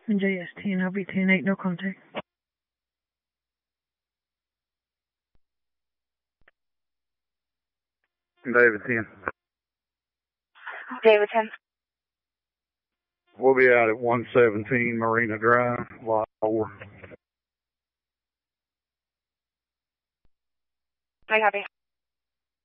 JS10, LV10, 8, no contact. David 10. David 10. We'll be out at 117 Marina Drive, lot 4. I copy.